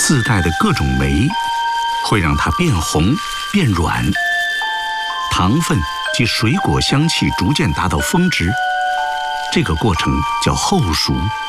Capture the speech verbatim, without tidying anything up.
自带的各种酶会让它变红、变软。糖分及水果香气逐渐达到峰值，这个过程叫后熟。